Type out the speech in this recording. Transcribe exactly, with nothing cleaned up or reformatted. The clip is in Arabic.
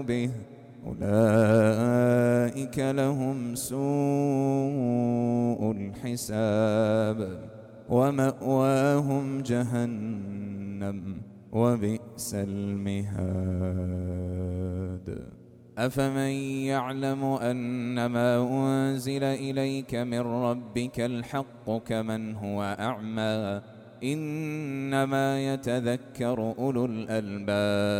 به أولئك لهم سوء الحساب ومأواهم جهنم وبئس المهاد. أفمن يعلم أنما أنزل إليك من ربك الحق كمن هو أعمى إنما يتذكر أولو الألباب.